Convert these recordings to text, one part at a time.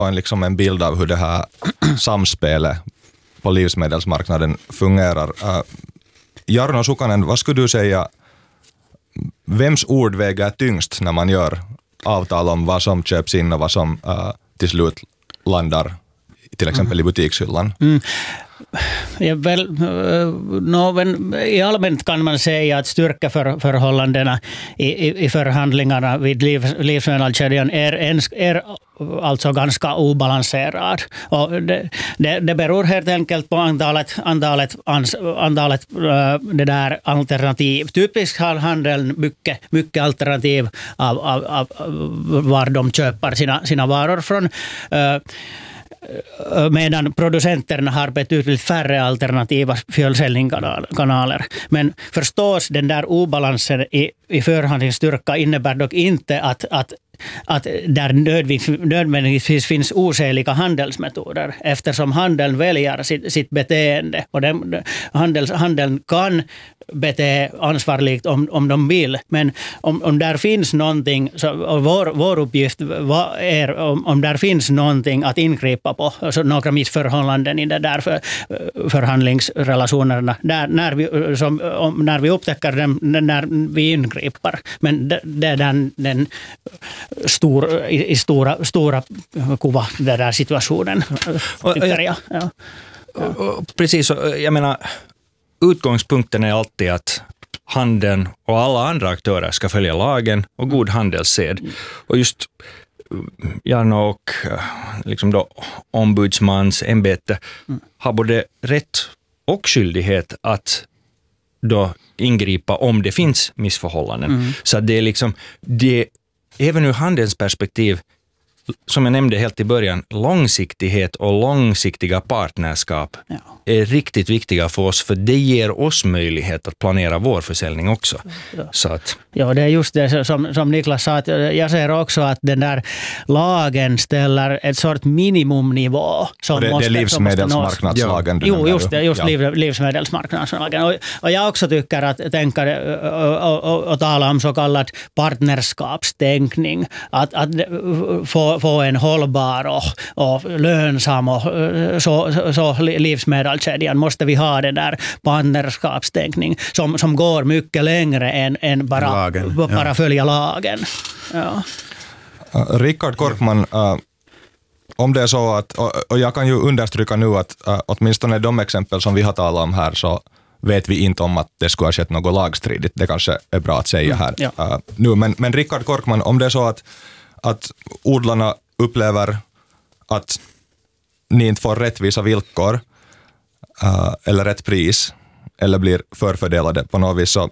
och liksom en bild av hur det här samspelet på livsmedelsmarknaden fungerar. Jarno Sukanen, vad skulle du säga, vems ord väger tyngst när man gör avtal om vad som köps in och vad som till slut landar till exempel i butikshyllan? I allmänt kan man säga att styrkeförhållandena i förhandlingarna vid livsmedelskedjan är alltså ganska obalanserad. Och det beror helt enkelt på antalet det där alternativ. Typiskt har handeln mycket alternativ av var de köper sina varor från. Medan producenterna har betydligt färre alternativa försäljningskanaler. Men förstås, den där obalansen i förhandlingsstyrka innebär dock inte att där nödvändigtvis finns oskäliga handelsmetoder, eftersom handeln väljer sitt beteende och handeln kan bete ansvarligt om de vill, men om där finns någonting, och vår uppgift är om där finns någonting att ingripa på, alltså några missförhållanden i det där förhandlingsrelationerna, när vi upptäcker dem, när vi ingriper. Men det är den stora kuva, den där situationen, tycker jag. Ja. Precis, jag menar, utgångspunkten är alltid att handeln och alla andra aktörer ska följa lagen och god handelssed. Och just Jarno och liksom då ombudsmans ämbete har både rätt och skyldighet att då ingripa om det finns missförhållanden. Så att det är liksom, det även ur handelns perspektiv, som jag nämnde helt i början, långsiktighet och långsiktiga partnerskap är riktigt viktiga för oss, för det ger oss möjlighet att planera vår försäljning också. Så att... Ja, det är just det som Niklas sa, att jag ser också att den där lagen ställer ett sort minimumnivå. Som det är livsmedelsmarknadslagen. Jo, just livsmedelsmarknadslagen. Och jag också tycker att tänka och tala om så kallad partnerskapstänkning, att få en hållbar och lönsam och så livsmedelskedjan måste vi ha den där partnerskapstänkning som går mycket längre än bara följa lagen. Ja. Rickard Korkman, om det är så att, och jag kan ju understryka nu att åtminstone de exempel som vi har talat om här, så vet vi inte om att det skulle ha skett något lagstridigt. Det kanske är bra att säga här nu. Men Rickard Korkman, om det är så att odlarna upplever att ni inte får rättvisa villkor eller rätt pris eller blir förfördelade på något vis, så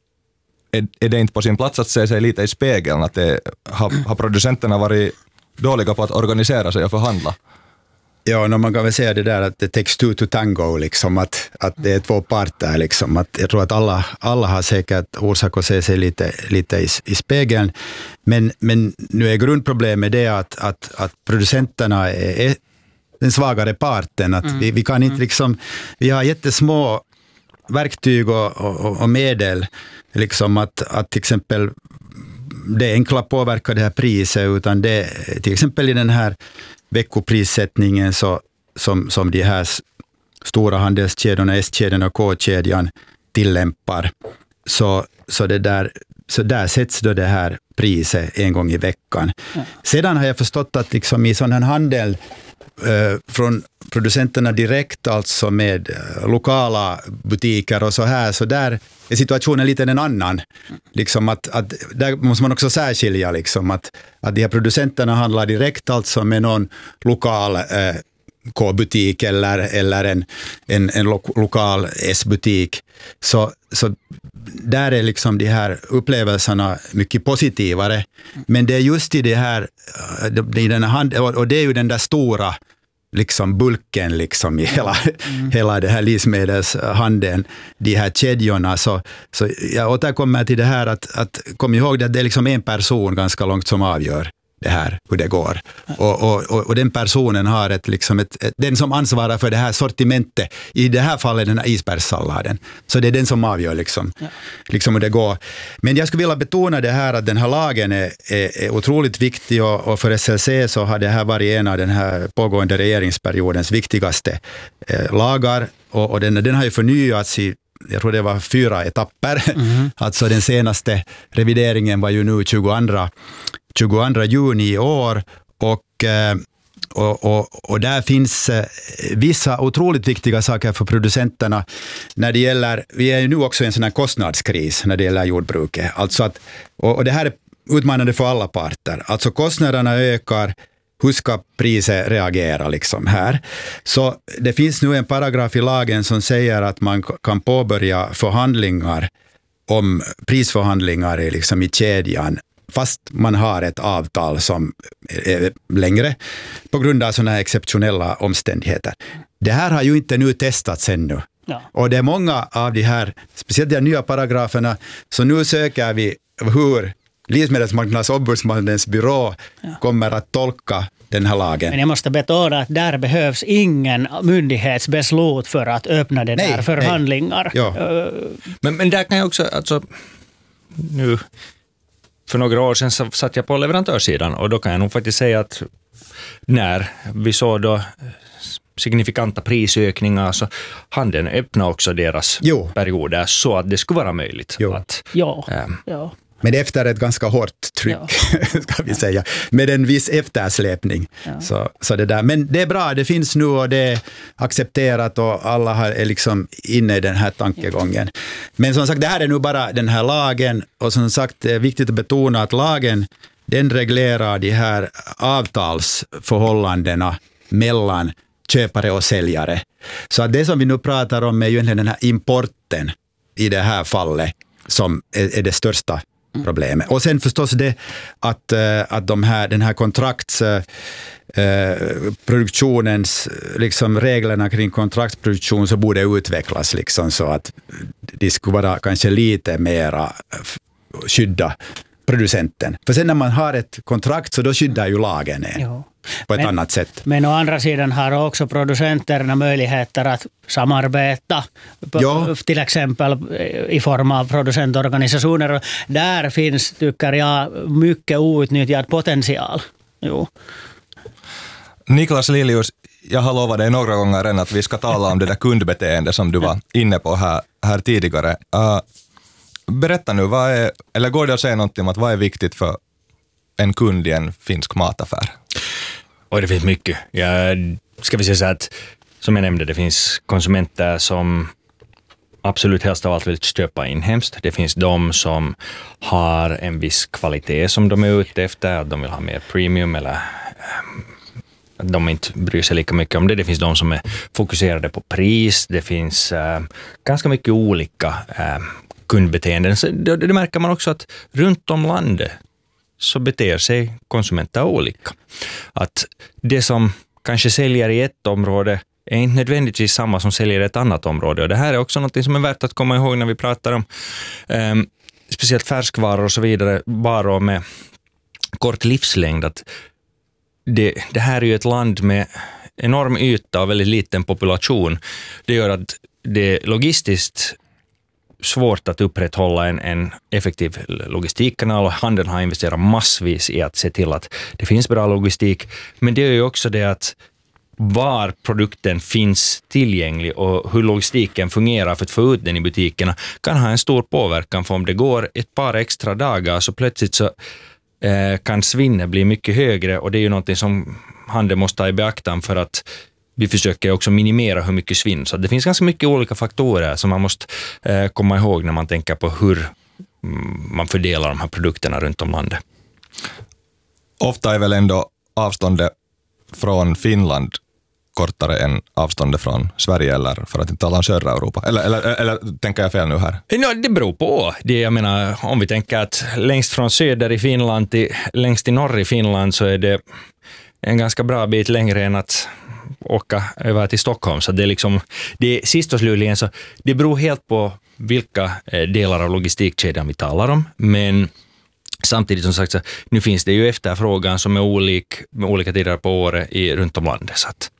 är det inte på sin plats att se sig lite i spegeln, att har producenterna varit dåliga på att organisera sig och förhandla? Ja, man kan väl säga det där att det takes two to tango, liksom, att det är två parter. Liksom, att jag tror att alla har säkert orsak att se sig lite i spegeln. Men nu är grundproblemet det att producenterna är den svagare parten. Att vi kan inte liksom, vi har jättesmå verktyg och medel, liksom att till exempel det enkla påverkar det här priset, utan det till exempel i den här veckoprissättningen som de här stora handelskedjorna, S-kedjan och K-kedjan tillämpar, så där sätts då det här priset en gång i veckan. Sedan har jag förstått att liksom i sån här handel från producenterna direkt, alltså med lokala butiker och så här, så där är situationen lite en annan. Liksom att där måste man också särskilja liksom att de här producenterna handlar direkt alltså med någon lokal K-butik eller en lokal S-butik. Så där är liksom de här upplevelserna mycket positivare. Men det är just i det här, i den här och det är ju den där stora liksom bulken liksom i hela det här livsmedelshandeln, de här kedjorna. Så jag återkommer till det här att kom ihåg att det är liksom en person ganska långt som avgör det här, hur det går. Och den personen har den som ansvarar för det här sortimentet, i det här fallet den här isbergssalladen. Så det är den som avgör liksom hur det går. Men jag skulle vilja betona det här att den här lagen är otroligt viktig, och för SLC så har det här varit en av den här pågående regeringsperiodens viktigaste lagar, och den har ju förnyats i, jag tror det var 4 etapper. Alltså den senaste revideringen var ju nu 22 juni i år, och där finns vissa otroligt viktiga saker för producenterna när det gäller, vi är ju nu också i en sån här kostnadskris när det gäller jordbruket. Alltså och det här är utmanande för alla parter. Alltså kostnaderna ökar, hur ska priset reagera liksom här? Så det finns nu en paragraf i lagen som säger att man kan påbörja förhandlingar om prisförhandlingar i kedjan, fast man har ett avtal som är längre på grund av sådana här exceptionella omständigheter. Det här har ju inte nu testats ännu. Ja. Och det är många av de här, speciellt de nya paragraferna, så nu söker vi hur Livsmedelsmarknadsombudsmannens byrå kommer att tolka den här lagen. Men jag måste betona att där behövs ingen myndighetsbeslut för att öppna det där förhandlingar. Ja. Men där kan jag också, alltså, nu för några år sedan så satt jag på leverantörssidan, och då kan jag nog faktiskt säga att när vi såg då signifikanta prisökningar så handeln öppnade också deras perioder så att det skulle vara möjligt. Men efter ett ganska hårt tryck, ska vi säga, med en viss eftersläpning. Ja. Så det där. Men det är bra, det finns nu och det är accepterat och alla är liksom inne i den här tankegången. Men som sagt, det här är nu bara den här lagen, och som sagt, det är viktigt att betona att lagen, den reglerar de här avtalsförhållandena mellan köpare och säljare. Så att det som vi nu pratar om är ju egentligen den här importen i det här fallet som är det största problemet. Och sen förstås det att den här kontraktsproduktionens liksom reglerna kring kontraktsproduktion så borde utvecklas liksom så att det skulle vara kanske lite mera skydda producenten. För sen när man har ett kontrakt så då skyddar ju lagen på ett annat sätt. Men å andra sidan har också producenterna möjligheter att samarbeta, till exempel i form av producentorganisationer. Där finns, tycker jag, mycket outnyttjad potential. Jo. Niklas Liljus, jag har lovat dig några gånger redan att vi ska tala om det där kundbeteende som du var inne på här tidigare. Berätta nu, eller går det att säga någonting om att vad är viktigt för en kund i en finsk mataffär? Och det finns mycket. Ska vi säga så att, som jag nämnde, det finns konsumenter som absolut helst av allt vill köpa inhemskt. Det finns de som har en viss kvalitet som de är ute efter, att de vill ha mer premium eller att de inte bryr sig lika mycket om det. Det finns de som är fokuserade på pris. Det finns ganska mycket olika kundbeteenden. Så det märker man också att runt om landet så beter sig konsumenter olika. Att det som kanske säljer i ett område är inte nödvändigtvis samma som säljer i ett annat område. Och det här är också något som är värt att komma ihåg när vi pratar om speciellt färskvaror och så vidare, varor med kort livslängd. Att det här är ju ett land med enorm yta och väldigt liten population. Det gör att det logistiskt svårt att upprätthålla en effektiv logistikkanal, och handeln har investerat massvis i att se till att det finns bra logistik. Men det är ju också det att var produkten finns tillgänglig och hur logistiken fungerar för att få ut den i butikerna kan ha en stor påverkan. För om det går ett par extra dagar så plötsligt så kan svinnet bli mycket högre, och det är ju något som handeln måste ta i beaktan för att vi försöker också minimera hur mycket svinn. Så det finns ganska mycket olika faktorer som man måste komma ihåg när man tänker på hur man fördelar de här produkterna runt om landet. Ofta är väl ändå avståndet från Finland kortare än avståndet från Sverige, eller för att inte tala om södra Europa. Eller tänker jag fel nu här? Ja, det beror på. Jag menar, om vi tänker att längst från söder i Finland till längst i norr i Finland så är det en ganska bra bit längre än att åka över till Stockholm. Så det är liksom, sist och slutligen så det beror helt på vilka delar av logistikkedjan vi talar om. Men Samtidigt som sagt så nu finns det ju efterfrågan som är med olika tider på året runt om landet. Så att.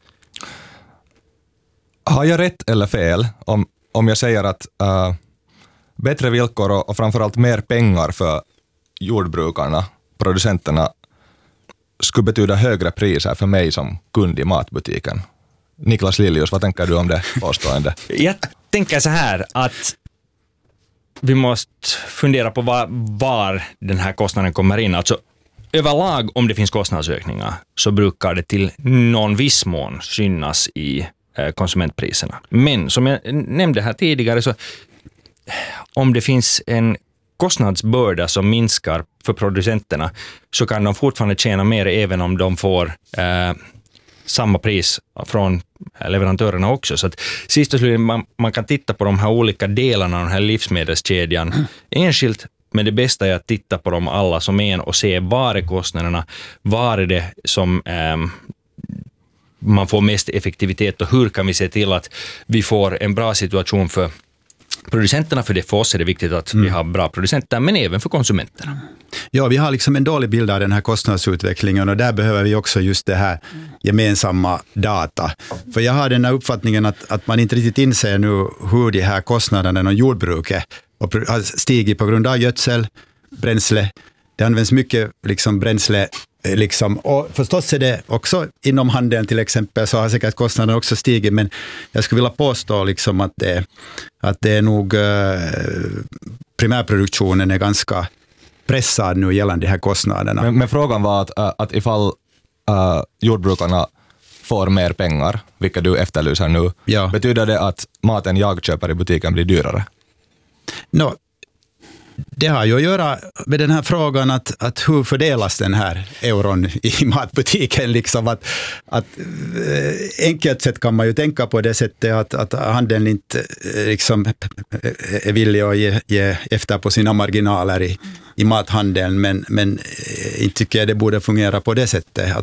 Har jag rätt eller fel om jag säger att bättre villkor och framförallt mer pengar för jordbrukarna, producenterna, skulle betyda högre priser för mig som kund i matbutiken? Niklas Liljus, vad tänker du om det påstående? Jag tänker så här att vi måste fundera på var den här kostnaden kommer in. Alltså överlag om det finns kostnadsökningar så brukar det till någon viss mån synas i konsumentpriserna. Men som jag nämnde här tidigare så om det finns en kostnadsbörda som minskar för producenterna så kan de fortfarande tjäna mer även om de får samma pris från leverantörerna också. Så att sist och slut man kan titta på de här olika delarna av den här livsmedelskedjan enskilt, men det bästa är att titta på dem alla som en och se var är kostnaderna, var är det som man får mest effektivitet och hur kan vi se till att vi får en bra situation för producenterna, för det för oss är det viktigt att vi har bra producenter, men även för konsumenterna. Ja, vi har liksom en dålig bild av den här kostnadsutvecklingen och där behöver vi också just det här gemensamma data. För jag har den här uppfattningen att man inte riktigt inser nu hur de här kostnaderna inom jordbruket har stigit på grund av gödsel, bränsle. Det används mycket liksom bränsle. Liksom, och förstås är det också inom handeln till exempel så har säkert kostnaderna också stigit, men jag skulle vilja påstå liksom att det är nog primärproduktionen är ganska pressad nu gällande de här kostnaderna. Men frågan var att ifall jordbrukarna får mer pengar, vilket du efterlyser nu, betyder det att maten jag köper i butiken blir dyrare? Det har ju att göra med den här frågan att hur fördelas den här euron i matbutiken. Liksom att enkelt sett kan man ju tänka på det sättet att handeln inte liksom är villig att ge efter på sina marginaler i mathandeln, men inte tycker jag det borde fungera på det sättet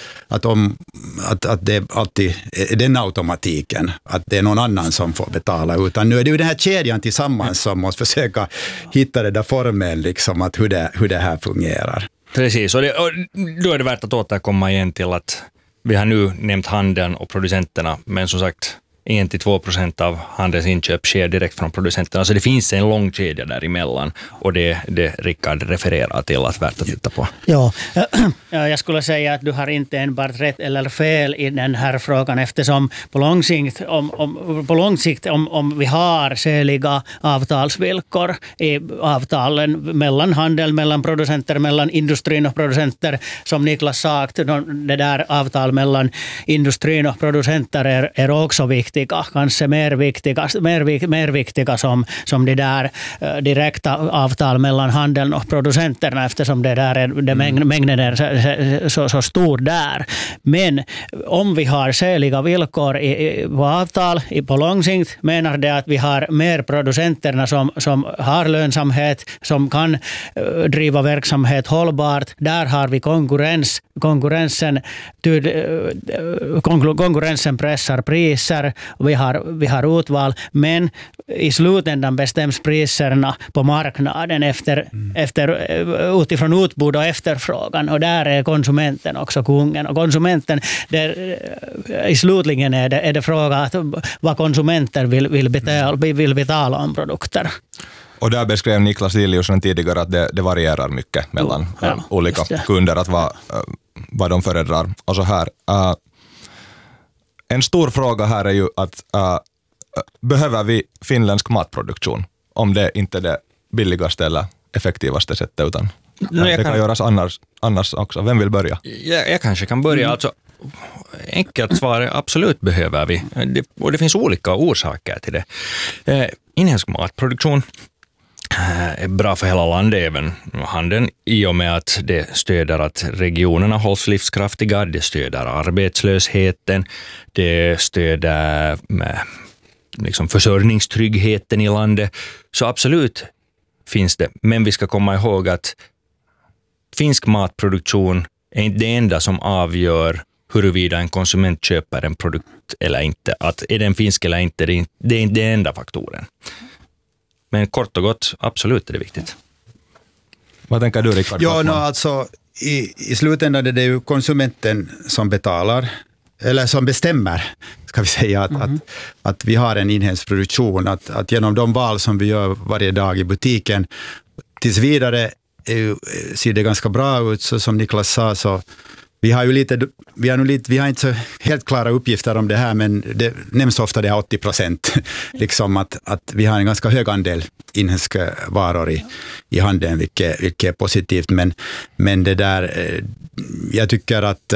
att det alltid är den automatiken att det är någon annan som får betala, utan nu är det ju den här kedjan tillsammans som måste försöka hitta det där formen liksom att hur det här fungerar. Precis, och då är det värt att återkomma igen till att vi har nu nämnt handeln och producenterna, men som sagt 1-2% av handelns inköp sker direkt från producenterna. Så det finns en lång kedja däremellan och det Rickard refererar till att värt att titta på. Ja, jag skulle säga att du har inte enbart rätt eller fel i den här frågan, eftersom på lång sikt om vi har skäliga avtalsvillkor i avtalen mellan handel, mellan producenter, mellan industrin och producenter, som Niklas sagt, det där avtal mellan industrin och producenter är också viktigt. Kanske mer viktiga som det där direkta avtal mellan handeln och producenterna, eftersom det där är mängden är så stor där. Men om vi har skäliga villkor i avtal på lång sikt, menar det att vi har mer producenterna som har lönsamhet, som kan driva verksamhet hållbart. Där har vi konkurrensen pressar priser. Vi har utval, men i slutändan bestäms priserna på marknaden utifrån utbud och efterfrågan, och där är konsumenten också kungen. Och konsumenten, i slutligen är det fråga att vad konsumenter vill betala om produkter. Och där beskrev Niklas Liljusson tidigare att det varierar mycket mellan olika kunder, att vad de föredrar. Och så här. En stor fråga här är ju att behöver vi finländsk matproduktion, om det inte är det billigaste eller effektivaste sättet, utan det kan göras annars också. Vem vill börja? Jag kanske kan börja. Alltså, enkelt svar är absolut behöver vi. Och det finns olika orsaker till det. Inhemsk matproduktion är bra för hela landet, även handeln, i och med att det stöder att regionerna hålls livskraftiga, det stöder arbetslösheten, det stöder liksom försörjningstryggheten i landet. Så absolut finns det, men vi ska komma ihåg att finsk matproduktion är inte det enda som avgör huruvida en konsument köper en produkt eller inte. Att är den finsk eller inte, det är inte den enda faktoren. Men kort och gott, absolut är det viktigt. Vad tänker du, Rickard? Alltså, i slutändan är det ju konsumenten som betalar, eller som bestämmer, ska vi säga, att vi har en inhemsk produktion, att genom de val som vi gör varje dag i butiken, tills vidare ser det ganska bra ut, så som Niklas sa, så vi har inte så helt klara uppgifter om det här, men det nämns ofta det 80%, liksom att vi har en ganska hög andel inhemska varor i handeln, vilket är positivt, men det där, jag tycker att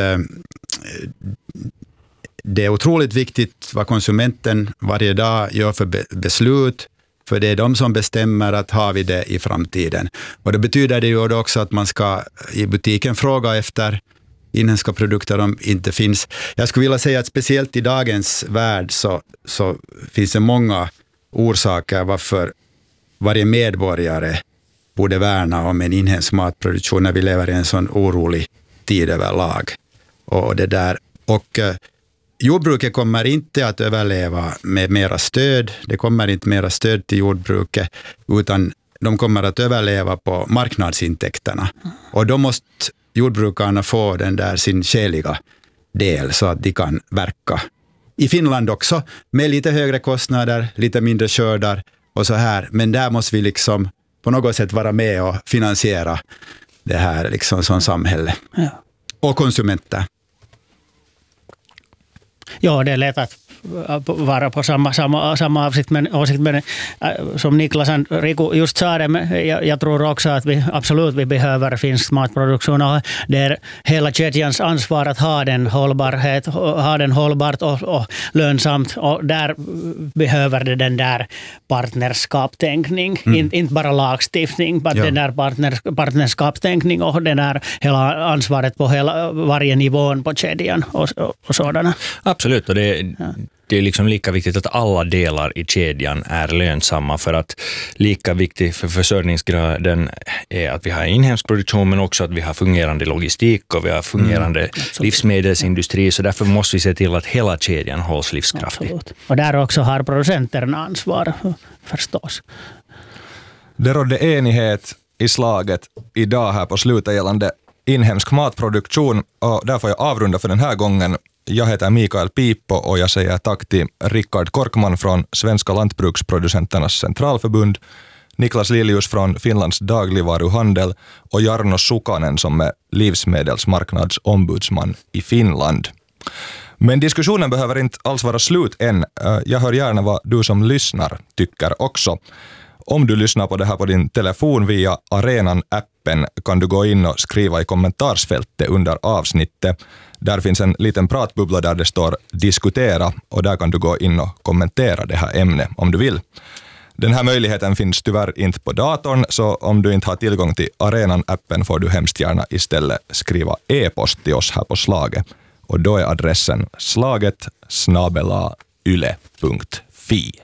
det är otroligt viktigt vad konsumenten varje dag gör för beslut, för det är de som bestämmer att har vi det i framtiden. Och det betyder det ju också att man ska i butiken fråga efter inhemska produkter om inte finns. Jag skulle vilja säga att speciellt i dagens värld så finns det många orsaker varför varje medborgare borde värna om en inhemsk matproduktion när vi lever i en sån orolig tid överlag. Och jordbruket kommer inte att överleva med mera stöd. Det kommer inte mera stöd till jordbruket, utan de kommer att överleva på marknadsintäkterna. Och då måste jordbrukarna få den där sin skäliga del så att de kan verka. I Finland också, med lite högre kostnader, lite mindre skördar och så här. Men där måste vi liksom på något sätt vara med och finansiera det här liksom som samhälle. Ja. Och konsumenter. Ja, det är lätt att vara på samma åsikt, men som Niklas och Riku just sa det, jag tror också att vi behöver finsk matproduktion, och det är hela kedjans ansvar att ha den hållbart och lönsamt, och där behöver det den där partnerskapstänkning, inte bara lagstiftning, men den där partnerskapstänkning och den där hela ansvaret på varje nivån på kedjan och sådana. Absolut, och det är liksom lika viktigt att alla delar i kedjan är lönsamma, för att lika viktigt för försörjningsgraden är att vi har inhemsk produktion, men också att vi har fungerande logistik och vi har fungerande livsmedelsindustri, så därför måste vi se till att hela kedjan hålls livskraftig. Absolut. Och där också har producenterna ansvar förstås. Det rådde enighet i slaget idag här på slutet gällande inhemsk matproduktion, och där får jag avrunda för den här gången. Jag heter Mikael Piippo och jag säger tack till Rickard Korkman från Svenska lantbruksproducenternas centralförbund, Niklas Liljus från Finlands dagligvaruhandel och Jarno Sukanen som är livsmedelsmarknadsombudsman i Finland. Men diskussionen behöver inte alls vara slut än. Jag hör gärna vad du som lyssnar tycker också. Om du lyssnar på det här på din telefon via Arenan-appen kan du gå in och skriva i kommentarsfältet under avsnittet. Där finns en liten pratbubbla där det står diskutera, och där kan du gå in och kommentera det här ämnet om du vill. Den här möjligheten finns tyvärr inte på datorn, så om du inte har tillgång till Arenan-appen får du hemskt gärna istället skriva e-post till oss här på Slaget. Och då är adressen slaget@yle.fi.